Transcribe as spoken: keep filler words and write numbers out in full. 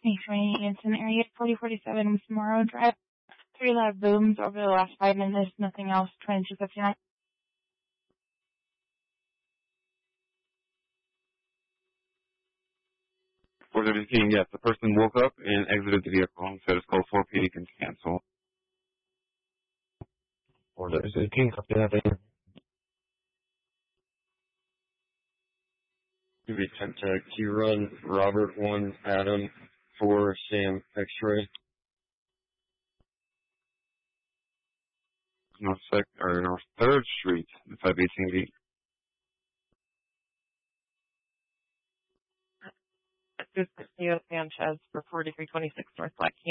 Thanks for meeting Anson area forty forty-seven West Morrow Drive. Three loud booms over the last five minutes, nothing else, twenty-two fifty-nine. four seventeen, yes, the person woke up and exited the vehicle, so it's called four P D can cancel. four seventeen, copy that. To be contact, you run Robert one Adam four Sam X-ray. North Sec or North Third Street, five eighteen B. This is Theo Sanchez for forty-three twenty-six North Black